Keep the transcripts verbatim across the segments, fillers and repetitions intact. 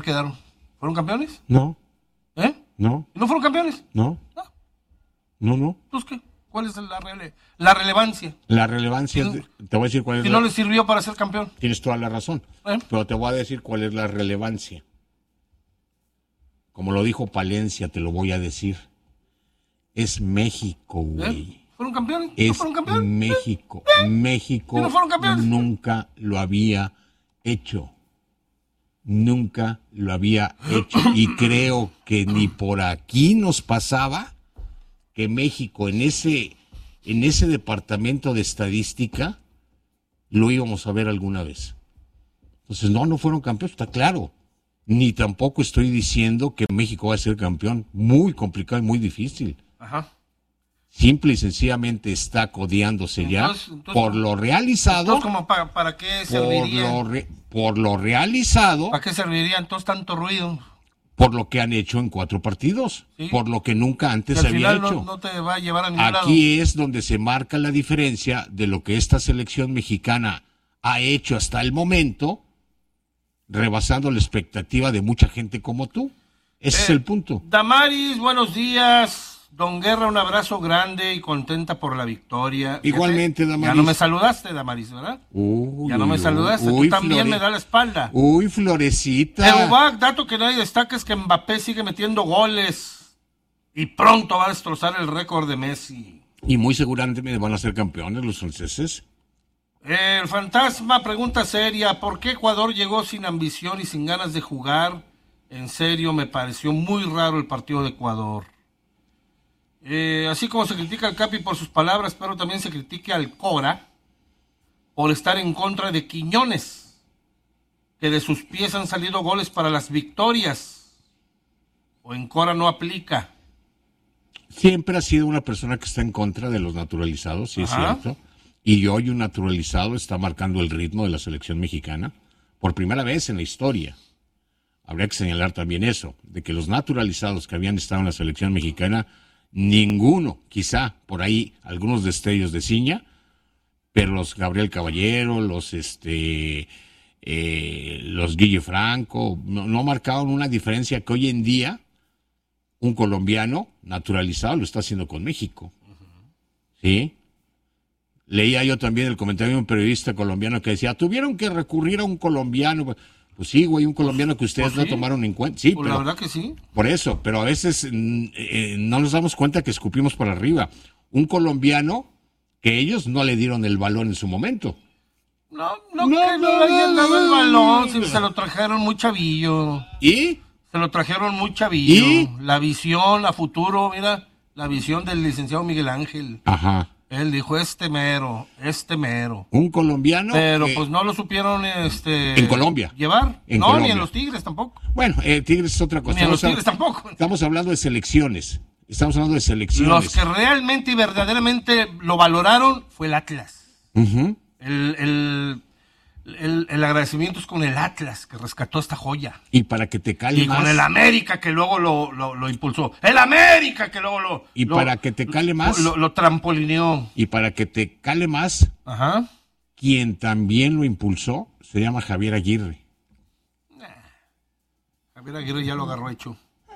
quedaron? ¿Fueron campeones? No. ¿Eh? No. ¿No fueron campeones? No. No. No, no. Entonces, ¿qué? ¿Cuál es la, rele la relevancia? La relevancia, de, te voy a decir cuál es. Si la, no le sirvió para ser campeón. Tienes toda la razón. ¿Eh? Pero te voy a decir cuál es la relevancia. Como lo dijo Palencia, te lo voy a decir. Es México, güey. ¿Eh? ¿Fueron campeones? Es ¿No fueron campeones? México. ¿Eh? México ¿No fueron campeones? Nunca lo había hecho. Nunca lo había hecho. Y creo que ni por aquí nos pasaba que México en ese, en ese departamento de estadística lo íbamos a ver alguna vez. Entonces, no, no fueron campeones, está claro. Ni tampoco estoy diciendo que México va a ser campeón. Muy complicado y muy difícil. Ajá. Simple y sencillamente está codeándose ya entonces, entonces, por lo realizado. Entonces, ¿como para, para qué serviría? Por lo, re, por lo realizado. ¿Para qué serviría entonces tanto ruido? Por lo que han hecho en cuatro partidos, ¿sí? Por lo que nunca antes se había hecho. No, no te va a llevar a ningún lado. Aquí es donde se marca la diferencia de lo que esta selección mexicana ha hecho hasta el momento, rebasando la expectativa de mucha gente como tú. Ese eh, es el punto. Damaris, buenos días. Don Guerra, un abrazo grande y contenta por la victoria. Igualmente, Damaris. Ya no me saludaste, Damaris, ¿verdad? Uy, ya no me saludaste, uy, tú también Flore... me da la espalda. Uy, Florecita. Eubac, dato que nadie destaca es que Mbappé sigue metiendo goles y pronto va a destrozar el récord de Messi. Y muy seguramente me van a ser campeones los franceses. El fantasma, pregunta seria, ¿por qué Ecuador llegó sin ambición y sin ganas de jugar? En serio, me pareció muy raro el partido de Ecuador. Eh, así como se critica al Capi por sus palabras, pero también se critique al Cora por estar en contra de Quiñones, que de sus pies han salido goles para las victorias. O en Cora no aplica. Siempre ha sido una persona que está en contra de los naturalizados, sí. Ajá. Es cierto. Y hoy un naturalizado está marcando el ritmo de la selección mexicana por primera vez en la historia. Habría que señalar también eso, de que los naturalizados que habían estado en la selección mexicana, ninguno, quizá por ahí algunos destellos de ciña, pero los Gabriel Caballero, los este eh, los Guille Franco, no, no marcaron una diferencia que hoy en día un colombiano naturalizado lo está haciendo con México. ¿Sí? Leía yo también el comentario de un periodista colombiano que decía, tuvieron que recurrir a un colombiano. Pues sí, güey, un colombiano que ustedes pues sí. no tomaron en cuenta. Sí, pues pero, la verdad que sí. Por eso, pero a veces eh, no nos damos cuenta que escupimos para arriba. Un colombiano que ellos no le dieron el balón en su momento. No, no, no que no, no le hayan dado el balón, si se lo trajeron muy chavillo. ¿Y? Se lo trajeron muy chavillo. ¿Y? La visión, la futuro, mira, la visión del licenciado Miguel Ángel. Ajá. Él dijo, este mero, este mero. Un colombiano. Pero que... pues no lo supieron este en Colombia. llevar. En no, Colombia. ni en los Tigres tampoco. Bueno, eh, Tigres es otra cosa. Ni en los estamos Tigres tampoco. Estamos hablando de selecciones. Estamos hablando de selecciones. Los que realmente y verdaderamente lo valoraron fue el Atlas. Uh-huh. el, el, el, el agradecimiento es con el Atlas, que rescató esta joya. Y para que te cale y más. Y con el América, que luego lo, lo, lo impulsó. ¡El América! Que luego lo... Y lo, para que te cale más. Lo, lo, lo trampolineó. Y para que te cale más. Ajá. Quien también lo impulsó se llama Javier Aguirre. Nah. Javier Aguirre ya lo agarró hecho.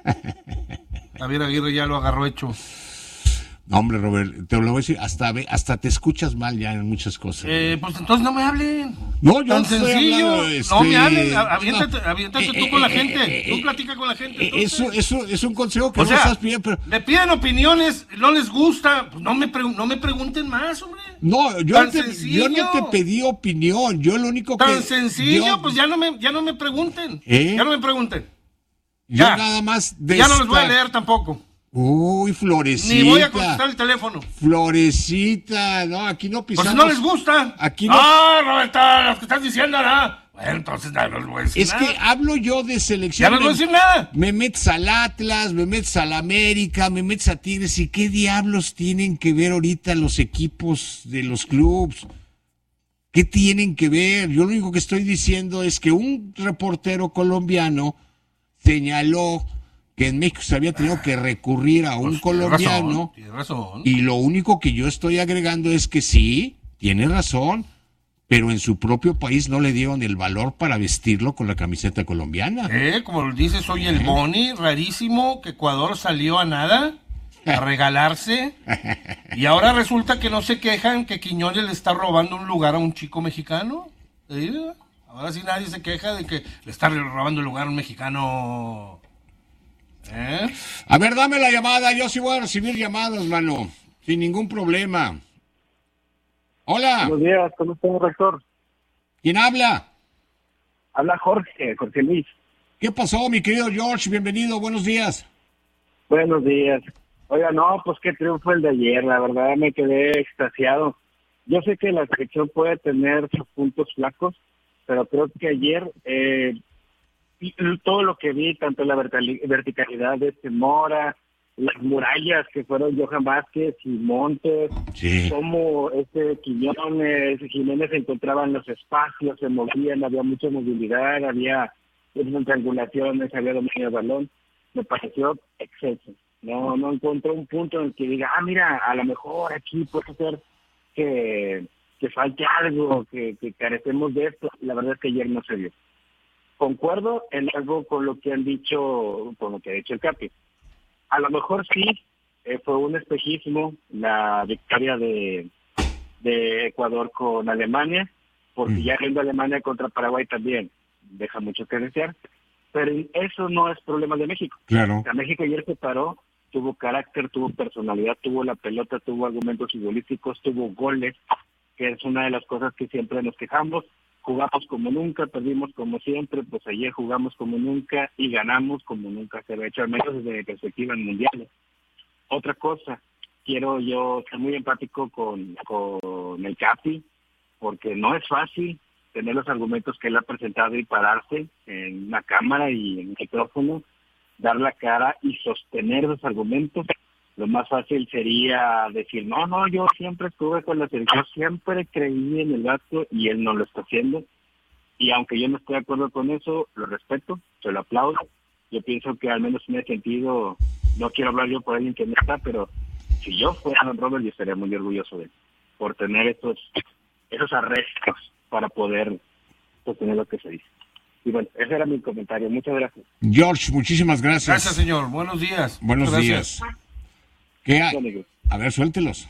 Javier Aguirre ya lo agarró hecho. No, hombre, Robert, te lo voy a decir, hasta, hasta te escuchas mal ya en muchas cosas. Eh, pues entonces no me hablen. No, yo Tan no sencillo. Hablando, este, no me hablen, aviéntate, no, aviéntate eh, tú con la eh, gente. Eh, tú platica con la gente. Eh, eso, eso es un consejo que o no sea, estás pidiendo, pero... me piden opiniones, no les gusta, pues no me, pre no me pregunten más, hombre. No, yo, Tan no te, sencillo. yo no te pedí opinión, yo lo único Tan que... Tan sencillo, yo, pues ya no me, ya no me pregunten. ¿Eh? Ya no me pregunten. Yo ya. nada más... Ya no los voy a leer tampoco. Uy, Florecita. Ni voy a contestar el teléfono. Florecita, no, aquí no pisamos. Pues si no les gusta. Aquí no. Ah, Roberta, lo que estás diciendo, ¿no? Bueno, entonces no les voy a decir es nada. Es que hablo yo de selección. Ya no les voy a decir nada. Me metes al Atlas, me metes al América, me metes a Tigres. ¿Y qué diablos tienen que ver ahorita los equipos de los clubes? ¿Qué tienen que ver? Yo lo único que estoy diciendo es que un reportero colombiano señaló que en México se había tenido que recurrir a un pues colombiano. Tiene razón, tiene razón. Y lo único que yo estoy agregando es que sí, tiene razón, pero en su propio país no le dieron el valor para vestirlo con la camiseta colombiana. Eh, como dices, soy el Boni, rarísimo que Ecuador salió a nada, a regalarse, y ahora resulta que no se quejan que Quiñones le está robando un lugar a un chico mexicano. ¿Eh? Ahora sí nadie se queja de que le está robando el lugar a un mexicano. ¿Eh? A ver, dame la llamada, yo sí voy a recibir llamadas, mano, sin ningún problema. Hola. Buenos días, ¿cómo está, rector? ¿Quién habla? Habla Jorge, Jorge Luis. ¿Qué pasó, mi querido George? Bienvenido, buenos días. Buenos días. Oiga, no, pues qué triunfo el de ayer, la verdad me quedé extasiado. Yo sé que la selección puede tener sus puntos flacos, pero creo que ayer eh, todo lo que vi, tanto la verticalidad de este Mora, las murallas que fueron Johan Vázquez y Montes, sí. Cómo este Quiñones, Jiménez se encontraban en los espacios, se movían, había mucha movilidad, había triangulaciones, había dominio de balón, me pareció exceso. No no encontré un punto en el que diga, ah, mira, a lo mejor aquí puede ser que, que falte algo, que, que carecemos de esto. La verdad es que ayer no se dio. Concuerdo en algo con lo que han dicho, con lo que ha dicho el Capi. A lo mejor sí, eh, fue un espejismo la victoria de, de Ecuador con Alemania, porque mm. ya viendo Alemania contra Paraguay también deja mucho que desear, pero eso no es problema de México. Claro. O sea, México ayer se paró, tuvo carácter, tuvo personalidad, tuvo la pelota, tuvo argumentos futbolísticos, tuvo goles, que es una de las cosas que siempre nos quejamos. Jugamos como nunca, perdimos como siempre, pues ayer jugamos como nunca y ganamos como nunca se había hecho, al menos desde mi perspectiva en mundiales. Otra cosa, quiero yo ser muy empático con, con el Capi, porque no es fácil tener los argumentos que él ha presentado y pararse en una cámara y en un micrófono, dar la cara y sostener esos argumentos. Lo más fácil sería decir, no, no, yo siempre estuve con la selección, siempre creí en el gasto y él no lo está haciendo. Y aunque yo no estoy de acuerdo con eso, lo respeto, se lo aplaudo. Yo pienso que al menos en ese sentido, no quiero hablar yo por alguien que no está, pero si yo fuera Don Robert, yo estaría muy orgulloso de él, por tener esos, esos arrestos para poder sostener lo que se dice. Y bueno, ese era mi comentario. Muchas gracias. George, muchísimas gracias. Gracias, señor. Buenos días. Buenos Muchas días. Gracias. ¿Qué hay? A ver, suéltelos.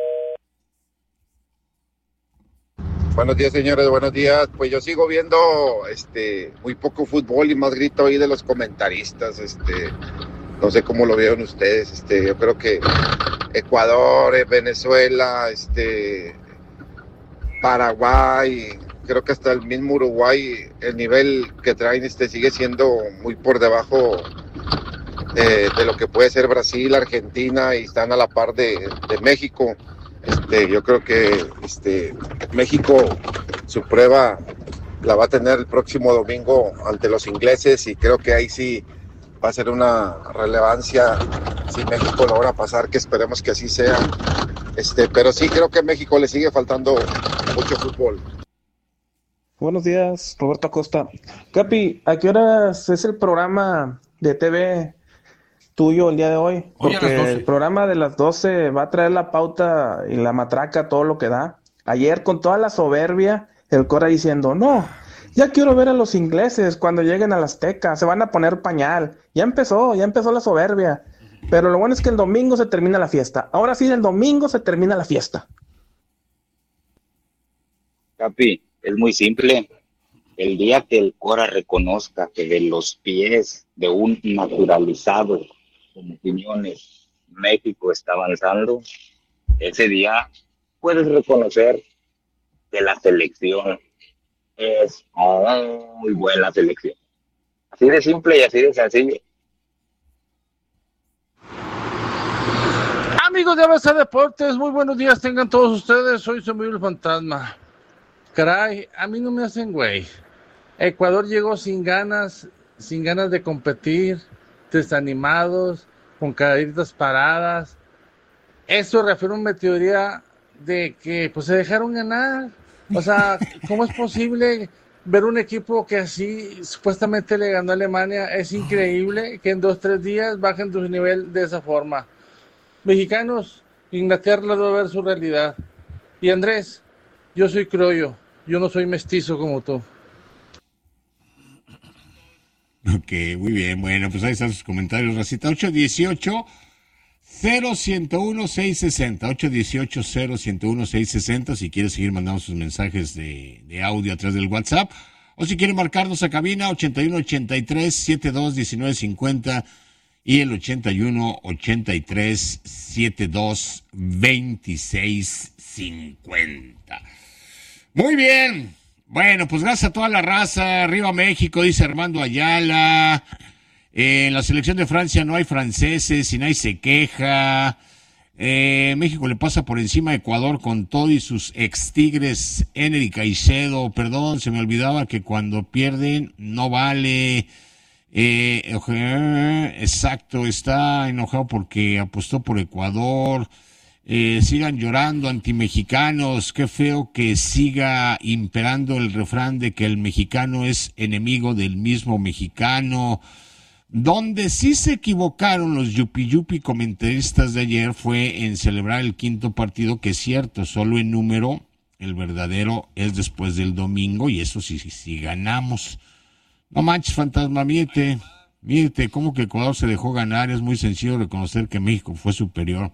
Buenos días, señores, buenos días. Pues yo sigo viendo este muy poco fútbol y más grito ahí de los comentaristas. Este, no sé cómo lo vieron ustedes. Este, yo creo que Ecuador, Venezuela, este, Paraguay, creo que hasta el mismo Uruguay, el nivel que traen este sigue siendo muy por debajo De, de lo que puede ser Brasil, Argentina, y están a la par de, de México. Este, yo creo que este, México su prueba la va a tener el próximo domingo ante los ingleses y creo que ahí sí va a ser una relevancia si México logra pasar, que esperemos que así sea. Este, pero sí creo que a México le sigue faltando mucho fútbol. Buenos días, Roberto Acosta. Capi, ¿a qué horas es el programa de T V tuyo el día de hoy? Porque el programa de las doce va a traer la pauta y la matraca, todo lo que da. Ayer, con toda la soberbia, el Cora diciendo, no, ya quiero ver a los ingleses cuando lleguen a la Azteca, se van a poner pañal. Ya empezó, ya empezó la soberbia. Pero lo bueno es que el domingo se termina la fiesta. Ahora sí, el domingo se termina la fiesta. Capi, es muy simple. El día que el Cora reconozca que de los pies de un naturalizado como Quiñones, México está avanzando, ese día puedes reconocer que la selección es muy buena selección. Así de simple y así de sencillo. Amigos de A B C Deportes, muy buenos días tengan todos ustedes. Soy Samuel el Fantasma. Caray, a mí no me hacen güey. Ecuador llegó sin ganas, sin ganas de competir, desanimados, con caritas paradas. Eso refiere a una teoría de que pues se dejaron ganar. O sea, ¿cómo es posible ver un equipo que así supuestamente le ganó a Alemania? Es increíble que en dos, tres días bajen su nivel de esa forma. Mexicanos, Inglaterra debe ver su realidad. Y Andrés, yo soy criollo, Yo no soy mestizo como tú. Ok, muy bien. Bueno, pues ahí están sus comentarios, racita. ocho dieciocho, cero uno uno, seis sesenta. ocho dieciocho, cero uno uno, seis sesenta. Si quieres seguir mandando sus mensajes de, de audio a través del WhatsApp. O si quieren marcarnos a cabina, ochenta y uno ochenta y tres, setenta y dos, diecinueve cincuenta y el ochenta y uno ochenta y tres, setenta y dos, veintiséis cincuenta. Muy bien. Bueno, pues gracias a toda la raza. Arriba México, dice Armando Ayala. Eh, en la selección de Francia no hay franceses y nadie se queja. Eh, México le pasa por encima a Ecuador con todo y sus ex tigres. Ener Caicedo, perdón, se me olvidaba que cuando pierden no vale. Eh, exacto, está enojado porque apostó por Ecuador. Eh, sigan llorando antimexicanos, qué feo que siga imperando el refrán de que el mexicano es enemigo del mismo mexicano. Donde sí se equivocaron los yupi yupi comentaristas de ayer fue en celebrar el quinto partido, que es cierto, solo en número, el verdadero es después del domingo, y eso sí, sí, sí ganamos. No manches, fantasma, miente, miente, ¿cómo que Ecuador se dejó ganar? Es muy sencillo reconocer que México fue superior.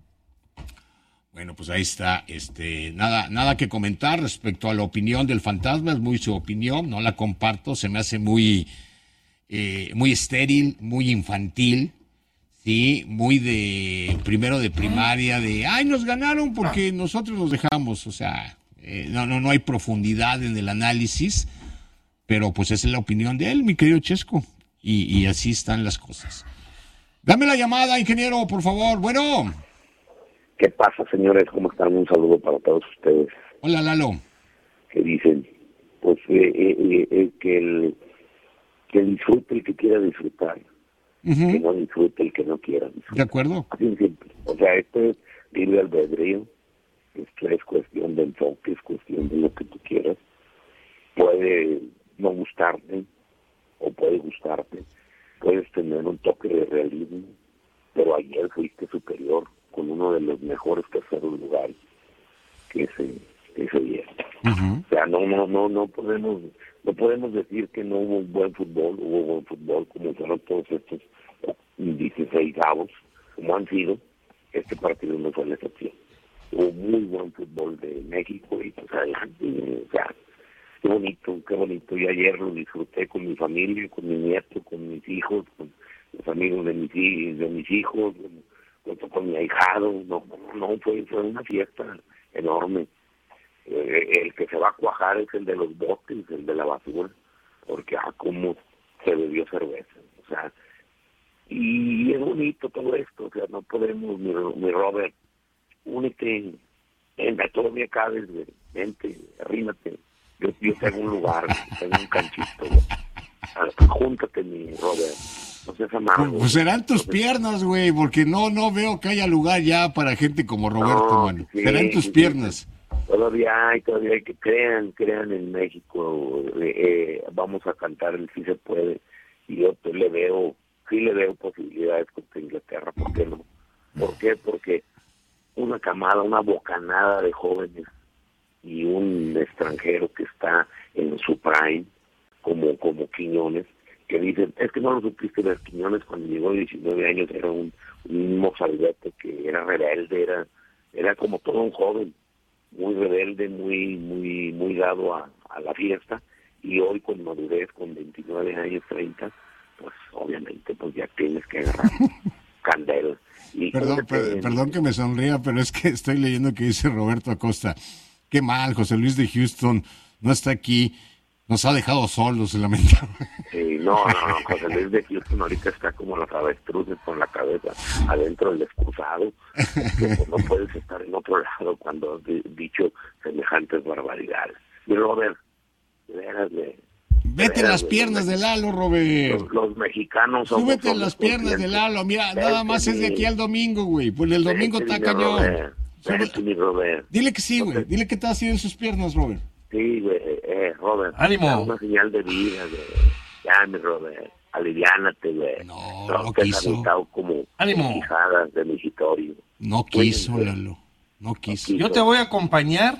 Bueno, pues ahí está, este, nada, nada que comentar respecto a la opinión del fantasma, es muy su opinión, no la comparto, se me hace muy, eh, muy estéril, muy infantil, sí, muy de, primero de primaria, de, ay, nos ganaron porque nosotros los dejamos, o sea, eh, no, no, no hay profundidad en el análisis, pero pues esa es la opinión de él, mi querido Chesco, y, y así están las cosas. Dame la llamada, ingeniero, por favor, bueno. ¿Qué pasa, señores? ¿Cómo están? Un saludo para todos ustedes. Hola, Lalo. ¿Qué dicen? Pues eh, eh, eh, que, el, que disfrute el que quiera disfrutar, uh-huh. Que no disfrute el que no quiera disfrutar. De acuerdo. Así de simple. O sea, esto es libre albedrío, esto es cuestión de enfoque, es cuestión de lo que tú quieras. Puede no gustarte o puede gustarte, puedes tener un toque de realismo, pero ayer fuiste superior con uno de los mejores terceros lugares que se que se dieron. Uh-huh. O sea, no no no no podemos no podemos decir que no hubo buen fútbol, hubo buen fútbol como fueron todos estos dieciséis avos, como han sido. Este partido no fue la excepción. Hubo muy buen fútbol de México y pues adelante, o sea, qué bonito, qué bonito. Y ayer lo disfruté con mi familia, con mi nieto, con mis hijos, con los amigos de mis de mis hijos, junto con mi ahijado. No, no, fue, fue una fiesta enorme. Eh, el que se va a cuajar es el de los botes, el de la basura, porque ah, cómo se bebió cerveza. O sea, y es bonito todo esto. O sea, no podemos, mi, mi Robert, únete, venga, todavía cabes, vente, arrímate. Yo, yo tengo un lugar, tengo un canchito, ¿no? Júntate, mi Robert. No seas amargo. Pues serán tus piernas, güey, porque no no veo que haya lugar ya para gente como Roberto, no, mano. Sí, serán tus sí, piernas. Sí. Todavía hay, todavía hay que crean, crean en México. Eh, eh, vamos a cantar el sí se puede. Y yo te le veo, sí le veo posibilidades contra Inglaterra, ¿por qué no? ¿Por qué? Porque una camada, una bocanada de jóvenes y un extranjero que está en su prime, como, como Quiñones, que dicen, es que no lo supiste ver, Quiñones cuando llegó a diecinueve años era un, un mozalbete que era rebelde, era era como todo un joven, muy rebelde, muy muy muy dado a, a la fiesta, y hoy con madurez, con veintinueve años, treinta, pues obviamente pues ya tienes que agarrar candela. Y perdón, per, perdón que me sonría, pero es que estoy leyendo que dice Roberto Acosta, qué mal, José Luis de Houston no está aquí. Nos ha dejado solos, se lamenta. Sí, no, no, no, José Luis de Houston ahorita está como los avestruces con la cabeza adentro del excusado, que pues, no puedes estar en otro lado cuando has dicho semejantes barbaridades. Y Robert, de veras, de, vete en las de, piernas de Lalo, Robert. Los, los mexicanos somos, súbete en las piernas de Lalo, mira, vete, nada más es de aquí al domingo, güey, pues el domingo está cañón. Robert, vete, mi Robert. Dile que sí, güey, okay. Dile que te has ido en sus piernas, Robert. Sí, güey, eh, Robert. ánimo. Una señal de vida, güey. Ya, mi Robert, aliviánate, güey. No, no, no te quiso. Has como quijadas de migitorio. No quiso, Lalo. No quiso. Yo te voy a acompañar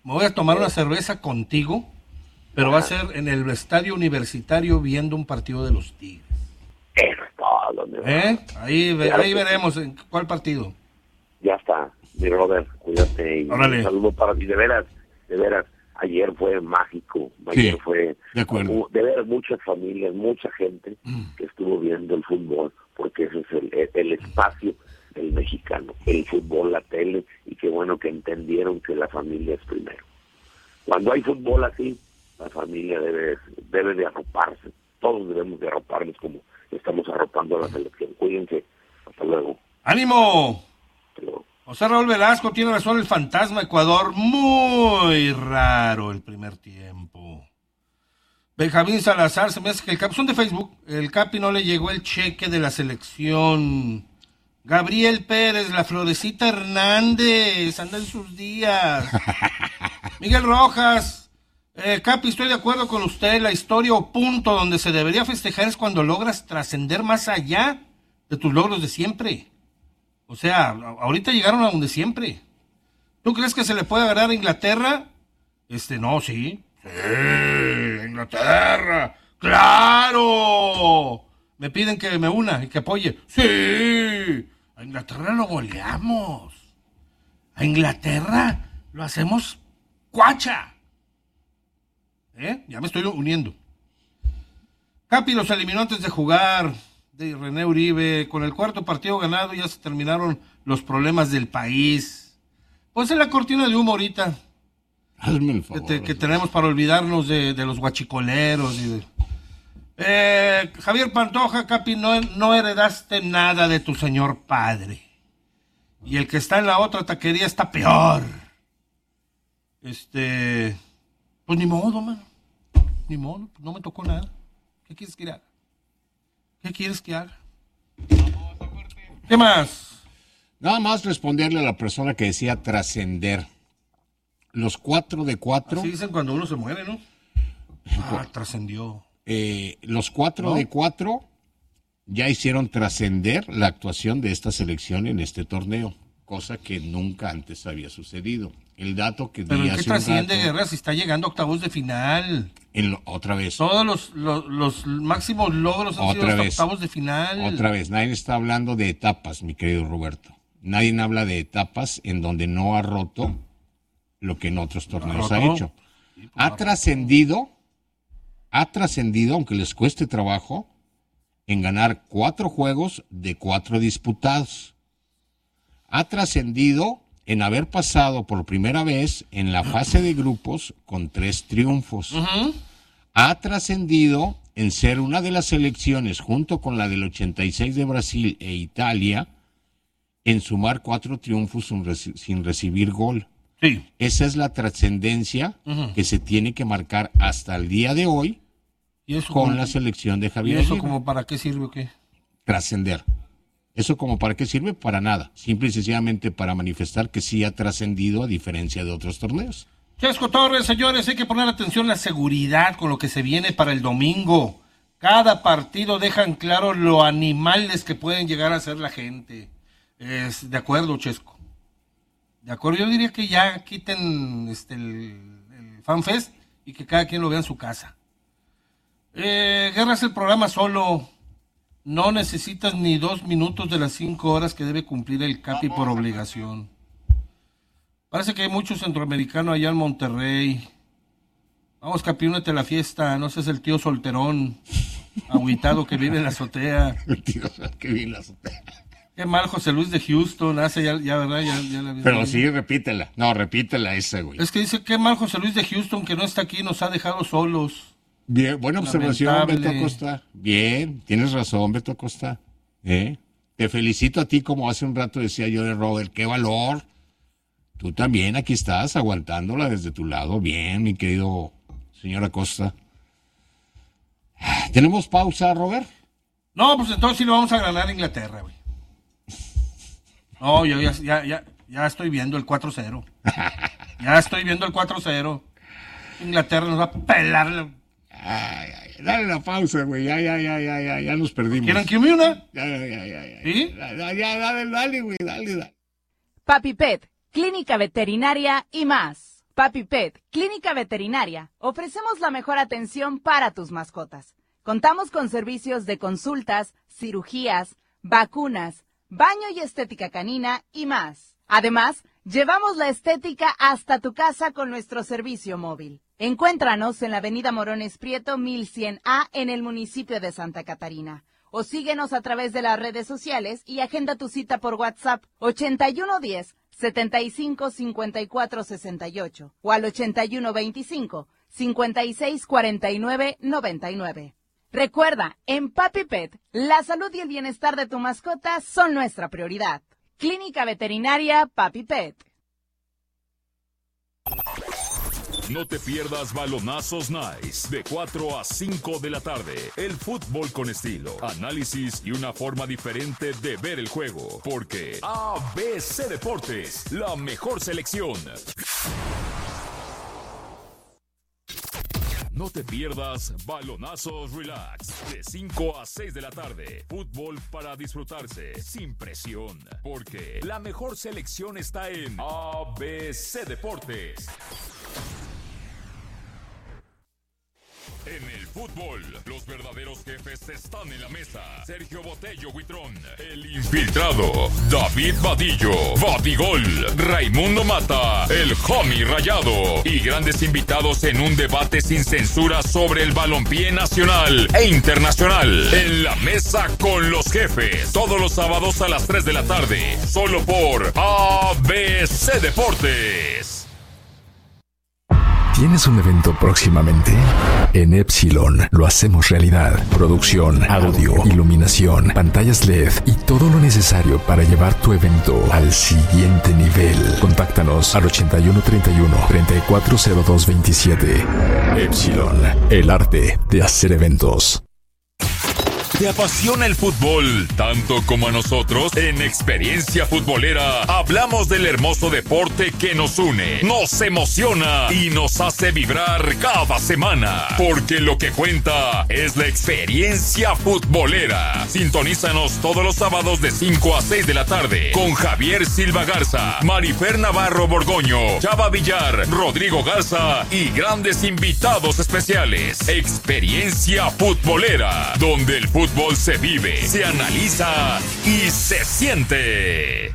Me voy a tomar una cerveza contigo, pero va a ser en el estadio universitario viendo un partido de los Tigres. Eso es todo, mi ¿Eh? Ahí, ve, ahí veremos en cuál partido. Ya está, mi Robert, cuídate. Y Órale. un saludo para ti, de veras, de veras. Ayer fue mágico, ayer Sí, fue, de acuerdo. de veras, muchas familias, mucha gente Mm. que estuvo viendo el fútbol, porque ese es el, el espacio del mexicano, el fútbol, la tele, y qué bueno que entendieron que la familia es primero. Cuando hay fútbol así, la familia debe, debe de arroparse, todos debemos de arroparnos como estamos arropando a la selección. Cuídense, hasta luego. ¡Ánimo! Hasta luego. José Raúl Velasco tiene razón, el fantasma Ecuador, muy raro el primer tiempo. Benjamín Salazar, se me hace que el Capi, son de Facebook, el Capi no le llegó el cheque de la selección. Gabriel Pérez, la Florecita Hernández, anda en sus días. Miguel Rojas, eh, Capi, estoy de acuerdo con usted, la historia o punto donde se debería festejar es cuando logras trascender más allá de tus logros de siempre. O sea, ahorita llegaron a donde siempre. ¿Tú crees que se le puede agarrar a Inglaterra? Este, no, sí. Sí, Inglaterra. ¡Claro! Me piden que me una y que apoye. Sí. A Inglaterra lo goleamos. A Inglaterra lo hacemos cuacha. ¿Eh? Ya me estoy uniendo. Capi los eliminó antes de jugar. De René Uribe, con el cuarto partido ganado ya se terminaron los problemas del país. Pues es la cortina de humo ahorita. Hazme el favor. Que, te, que tenemos para olvidarnos de, de los guachicoleros. Y de... eh, Javier Pantoja, Capi, no, no heredaste nada de tu señor padre. Y el que está en la otra taquería está peor. Este... Pues ni modo, mano. Ni modo, no me tocó nada. ¿Qué quieres que haga? ¿Qué quieres que haga? ¿Qué más? Nada más responderle a la persona que decía trascender. Los cuatro de cuatro. Así dicen cuando uno se muere, ¿no? Ah, trascendió. Eh, los cuatro ¿No? de cuatro ya hicieron trascender la actuación de esta selección en este torneo, cosa que nunca antes había sucedido. El dato que Pero di ¿en qué hace un trasciende, rato, Guerra, si está llegando a octavos de final? en lo- otra vez, Todos los, los, los máximos logros han Otra sido hasta vez. octavos de final. otra vez, nadie está hablando de etapas, mi querido Roberto. Nadie habla de etapas en donde no ha roto lo que en otros torneos ha roto. hecho. Ha trascendido, ha trascendido, aunque les cueste trabajo, en ganar cuatro juegos de cuatro disputados. Ha trascendido en haber pasado por primera vez en la fase de grupos con tres triunfos. Ujú. Ha trascendido en ser una de las selecciones, junto con la del ochenta y seis de Brasil e Italia, en sumar cuatro triunfos sin, reci- sin recibir gol. Sí. Esa es la trascendencia Ujú. que se tiene que marcar hasta el día de hoy ¿Y eso, con como, la selección de ¿y Javier eso Aguirre. como para qué sirve o qué? Trascender. ¿Eso como para qué sirve? Para nada. Simple y sencillamente para manifestar que sí ha trascendido a diferencia de otros torneos. Chesco Torres, señores, hay que poner atención a la seguridad con lo que se viene para el domingo. Cada partido dejan claro lo animales que pueden llegar a ser la gente. Es, de acuerdo, Chesco. De acuerdo, yo diría que ya quiten este, el, el FanFest y que cada quien lo vea en su casa. Eh, Guerra es el programa solo. No necesitas ni dos minutos de las cinco horas que debe cumplir el Capi por obligación. Parece que hay muchos centroamericanos allá en Monterrey. Vamos, Capi, únete a la fiesta. No seas el tío solterón, agüitado que vive en la azotea. Tío, qué bien la azotea. Qué mal José Luis de Houston. Hace ya, ya ¿verdad? Ya, ya la vi. Pero sí, repítela. No, repítela esa, güey. Es que dice, qué mal José Luis de Houston que no está aquí, nos ha dejado solos. Bien, buena observación, Lamentable. Beto Acosta. Bien, tienes razón, Beto Acosta. ¿Eh? Te felicito a ti, como hace un rato decía yo de Robert. ¡Qué valor! Tú también aquí estás, aguantándola desde tu lado. Bien, mi querido señor Acosta. ¿Tenemos pausa, Robert? No, pues entonces sí lo vamos a ganar a Inglaterra, güey. No, yo ya, ya, ya, ya estoy viendo el cuatro cero. Ya estoy viendo el cuatro cero. Inglaterra nos va a pelar. la- Ay, ay, dale la pausa, güey. Ya, ya, ya, ya, ya, ya nos perdimos. ¿Quieren que me una? Ya, ya, ya, ya, ya. ¿Sí? Ya, ya, ya, dale, dale, güey, dale, dale. Papi Pet, Clínica Veterinaria y más. Papi Pet, Clínica Veterinaria. Ofrecemos la mejor atención para tus mascotas. Contamos con servicios de consultas, cirugías, vacunas, baño y estética canina y más. Además, llevamos la estética hasta tu casa con nuestro servicio móvil. Encuéntranos en la avenida Morones Prieto mil cien A en el municipio de Santa Catarina. O síguenos a través de las redes sociales y agenda tu cita por WhatsApp ochenta y uno diez, setenta y cinco, cincuenta y cuatro sesenta y ocho o al ochenta y uno veinticinco, cincuenta y seis cuarenta y nueve noventa y nueve. Recuerda, en Papi Pet, la salud y el bienestar de tu mascota son nuestra prioridad. Clínica Veterinaria Papi Pet. No te pierdas Balonazos Nice de cuatro a cinco de la tarde. El fútbol con estilo, análisis y una forma diferente de ver el juego. Porque A B C Deportes, la mejor selección. No te pierdas Balonazos Relax de cinco a seis de la tarde. Fútbol para disfrutarse sin presión. Porque la mejor selección está en A B C Deportes. En el fútbol, los verdaderos jefes están en la mesa. Sergio Botello Huitrón, el infiltrado, David Vadillo, Badigol, Raimundo Mata, el homie Rayado y grandes invitados en un debate sin censura sobre el balompié nacional e internacional. En la mesa con los jefes, todos los sábados a las tres de la tarde, solo por A B C Deportes. ¿Tienes un evento próximamente? En Epsilon lo hacemos realidad. Producción, audio, iluminación, pantallas L E D y todo lo necesario para llevar tu evento al siguiente nivel. Contáctanos al ochenta y uno treinta y uno, treinta y cuatro cero dos veintisiete. Epsilon, el arte de hacer eventos. ¿Te apasiona el fútbol tanto como a nosotros? En Experiencia Futbolera hablamos del hermoso deporte que nos une, nos emociona y nos hace vibrar cada semana. Porque lo que cuenta es la experiencia futbolera. Sintonízanos todos los sábados de cinco a seis de la tarde con Javier Silva Garza, Marifer Navarro Borgoño, Chava Villar, Rodrigo Garza y grandes invitados especiales. Experiencia Futbolera, donde el fútbol Fútbol se vive, se analiza y se siente.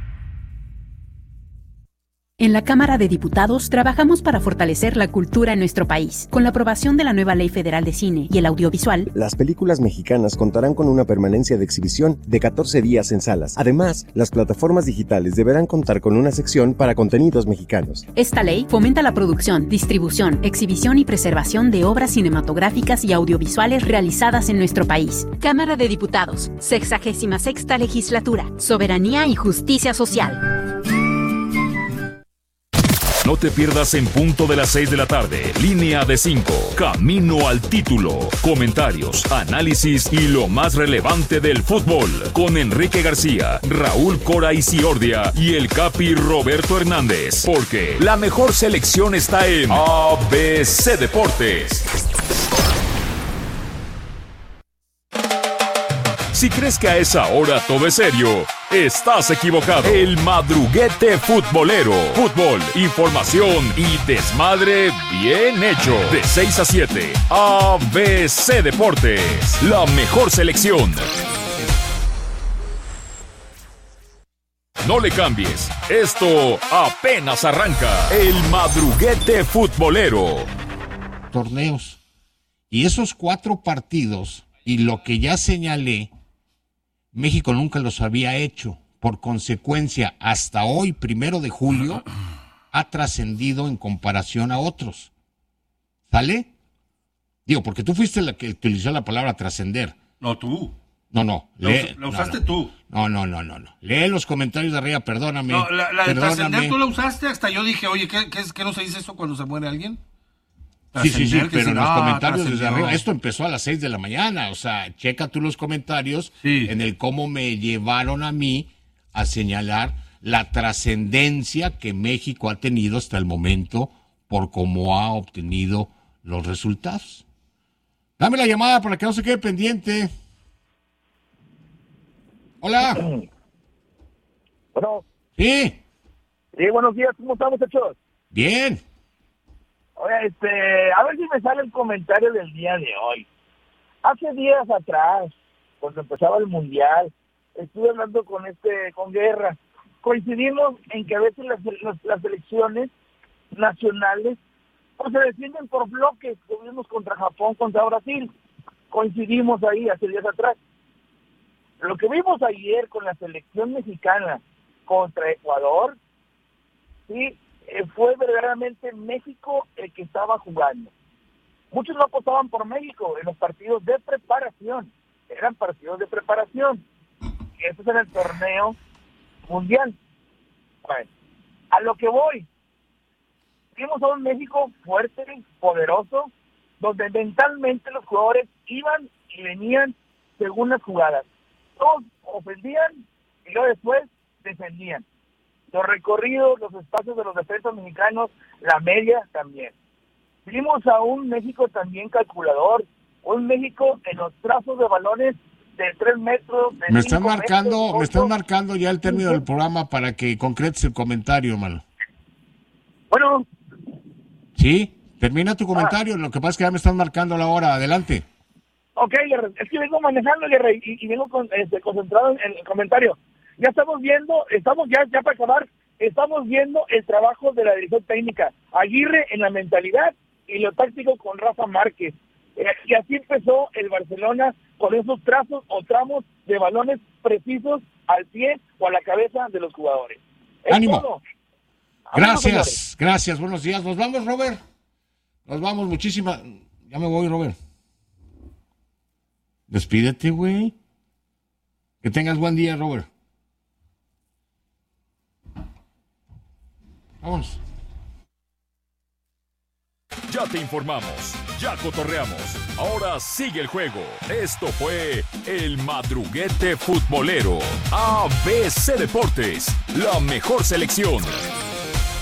En la Cámara de Diputados trabajamos para fortalecer la cultura en nuestro país. Con la aprobación de la nueva Ley Federal de Cine y el Audiovisual, las películas mexicanas contarán con una permanencia de exhibición de catorce días en salas. Además, las plataformas digitales deberán contar con una sección para contenidos mexicanos. Esta ley fomenta la producción, distribución, exhibición y preservación de obras cinematográficas y audiovisuales realizadas en nuestro país. Cámara de Diputados, sexagésima sexta Legislatura, Soberanía y Justicia Social. No te pierdas en punto de las seis de la tarde, Línea de cinco, Camino al Título, comentarios, análisis y lo más relevante del fútbol, con Enrique García, Raúl Cora y Ciordia y el Capi Roberto Hernández, porque la mejor selección está en A B C Deportes. Si crees que a esa hora todo es serio, estás equivocado. El madruguete futbolero. Fútbol, información y desmadre bien hecho. De seis a siete, A B C Deportes. La mejor selección. No le cambies. Esto apenas arranca. El madruguete futbolero. Torneos. Y esos cuatro partidos, y lo que ya señalé, México nunca los había hecho. Por consecuencia, hasta hoy, primero de julio, ha trascendido en comparación a otros. ¿Sale? Digo, porque tú fuiste la que utilizó la palabra trascender. No, tú. No, no. Lee, la usaste no, no. tú. No, no, no, no, no. Lee los comentarios de arriba, perdóname. No, la, la de trascender tú la usaste, hasta yo dije, oye, ¿qué, qué, ¿qué no se dice eso cuando se muere alguien? Sí, sí, sí, pero en los ah, comentarios desde arriba, esto empezó a las seis de la mañana, o sea, checa tú los comentarios sí. en el cómo me llevaron a mí a señalar la trascendencia que México ha tenido hasta el momento por cómo ha obtenido los resultados. Dame la llamada para que no se quede pendiente. Hola. Bueno. Sí. Sí, buenos días, ¿cómo estamos, hechos? Bien. Oye, este, a ver si me sale el comentario del día de hoy. Hace días atrás, cuando empezaba el Mundial, estuve hablando con este, con Guerra. Coincidimos en que a veces las, las, las elecciones nacionales pues se defienden por bloques, como vimos contra Japón, contra Brasil. Coincidimos ahí hace días atrás. Lo que vimos ayer con la selección mexicana contra Ecuador, sí, eh, fue verdaderamente México el que estaba jugando. Muchos no apostaban por México en los partidos de preparación, eran partidos de preparación. Y eso es en el torneo mundial. Bueno, a lo que voy, vimos a un México fuerte, poderoso, donde mentalmente los jugadores iban y venían según las jugadas. Todos ofendían y luego después defendían. Los recorridos, los espacios de los defensas mexicanos, la media también. Vimos a un México también calculador, un México en los trazos de balones de tres metros. De me están marcando, metros, me están marcando ya el término del programa para que concretes el comentario, hermano. Bueno. Sí, termina tu comentario, ah. Lo que pasa es que ya me están marcando la hora, adelante. Ok, es que vengo manejando y, y vengo con, este, concentrado en el comentario. Ya estamos viendo, estamos ya, ya para acabar, estamos viendo el trabajo de la dirección técnica. Aguirre en la mentalidad y lo táctico con Rafa Márquez. Eh, y así empezó el Barcelona con esos trazos o tramos de balones precisos al pie o a la cabeza de los jugadores. Es ¡ánimo! Todo. Gracias, gracias, buenos días. Nos vamos, Robert. Nos vamos, muchísimas. Ya me voy, Robert. Despídete, güey. Que tengas buen día, Robert. Vamos. Ya te informamos, ya cotorreamos. Ahora sigue el juego. Esto fue El Madruguete Futbolero. A B C Deportes, la mejor selección.